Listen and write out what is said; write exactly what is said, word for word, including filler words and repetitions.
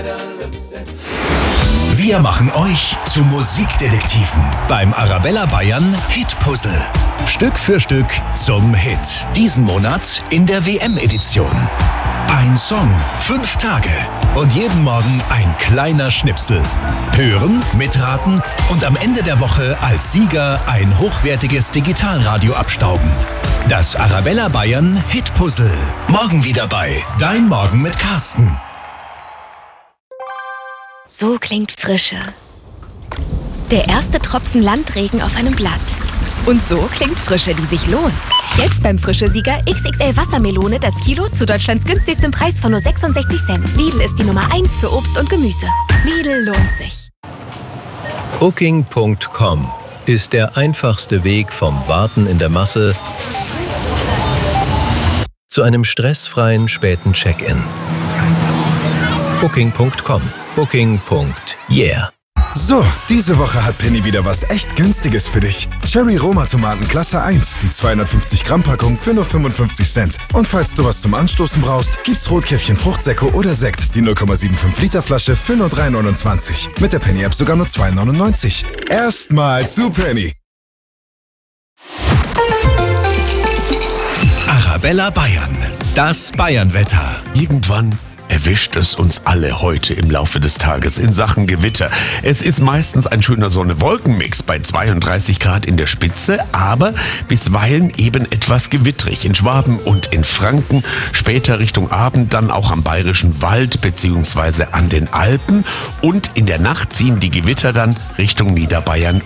Wir machen euch zu Musikdetektiven beim Arabella Bayern Hit Puzzle. Stück für Stück zum Hit. Diesen Monat in der W M-Edition. Ein Song, fünf Tage und jeden Morgen ein kleiner Schnipsel. Hören, mitraten und am Ende der Woche als Sieger ein hochwertiges Digitalradio abstauben. Das Arabella Bayern Hit Puzzle. Morgen wieder bei Dein Morgen mit Carsten. So klingt Frische. Der erste Tropfen Landregen auf einem Blatt. Und so klingt Frische, die sich lohnt. Jetzt beim Frische-Sieger X X L Wassermelone das Kilo zu Deutschlands günstigstem Preis von nur sechsundsechzig Cent. Lidl ist die Nummer eins für Obst und Gemüse. Lidl lohnt sich. Booking Punkt com ist der einfachste Weg vom Warten in der Masse zu einem stressfreien späten Check-in. Booking Punkt com. Booking. Yeah. So, diese Woche hat Penny wieder was echt Günstiges für dich. Cherry Roma Tomaten Klasse eins, die zweihundertfünfzig Gramm Packung für nur fünfundfünfzig Cent. Und falls du was zum Anstoßen brauchst, gibt's Rotkäppchen Fruchtsäcke oder Sekt, die null Komma fünfundsiebzig Liter Flasche für nur drei neunundzwanzig. Mit der Penny App sogar nur zwei neunundneunzig. Erstmal zu Penny. Arabella Bayern, das Bayernwetter. Irgendwann erwischt es uns alle heute im Laufe des Tages in Sachen Gewitter. Es ist meistens ein schöner Sonne-Wolken-Mix bei zweiunddreißig Grad in der Spitze, aber bisweilen eben etwas gewittrig in Schwaben und in Franken, später Richtung Abend dann auch am Bayerischen Wald bzw. an den Alpen und in der Nacht ziehen die Gewitter dann Richtung Niederbayern